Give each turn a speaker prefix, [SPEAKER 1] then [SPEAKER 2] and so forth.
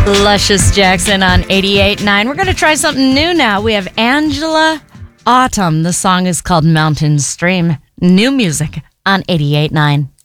[SPEAKER 1] Luscious Jackson on 88.9. We're going to try something new now. We have Angela Autumn. The song is called Mountain Stream. New music on 88.9.